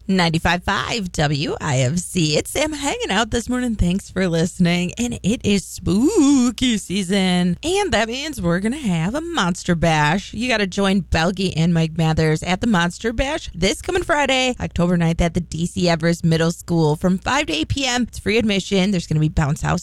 95.5 WIFC. It's Sam hanging out this morning. Thanks for listening. And it is spooky season. And that means we're going to have a Monster Bash. You got to join Belgie and Mike Mathers at the Monster Bash this coming Friday, October 9th at the DC Everest Middle School from 5 to 8 p.m. It's free admission. There's going to be bounce house